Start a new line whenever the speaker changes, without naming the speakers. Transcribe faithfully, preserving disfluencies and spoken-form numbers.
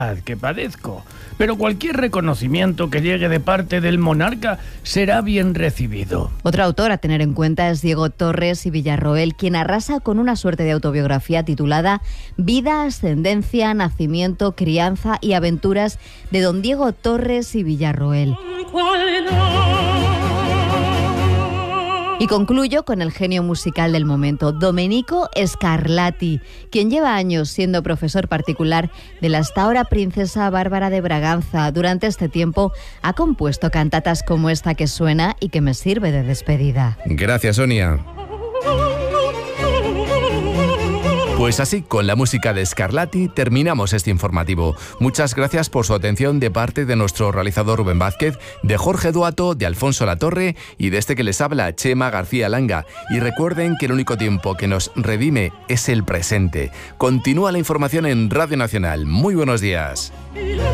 que padezco, pero cualquier reconocimiento que llegue de parte del monarca será bien recibido.
Otro autor a tener en cuenta es Diego Torres y Villarroel, quien arrasa con una suerte de autobiografía titulada Vida, ascendencia, nacimiento, crianza y aventuras de don Diego Torres y Villarroel. Y concluyo con el genio musical del momento, Domenico Scarlatti, quien lleva años siendo profesor particular de la hasta ahora princesa Bárbara de Braganza. Durante este tiempo ha compuesto cantatas como esta que suena y que me sirve de despedida.
Gracias, Sonia. Pues así, con la música de Scarlatti, terminamos este informativo. Muchas gracias por su atención de parte de nuestro realizador Rubén Vázquez, de Jorge Duato, de Alfonso Latorre y de este que les habla, Chema García Langa. Y recuerden que el único tiempo que nos redime es el presente. Continúa la información en Radio Nacional. Muy buenos días.